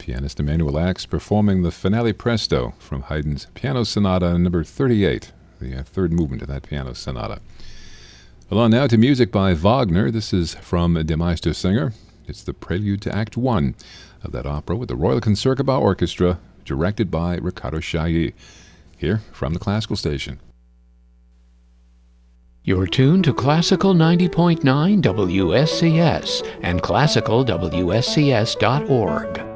Pianist Emanuel Ax performing the Finale Presto from Haydn's Piano Sonata number 38, the third movement of that piano sonata. Along now to music by Wagner. This is from Der Meistersinger. It's the prelude to Act 1 of that opera with the Royal Concertgebouw Orchestra, directed by Riccardo Chailly, here from the Classical Station. You're tuned to Classical 90.9 WSCS and classicalwscs.org.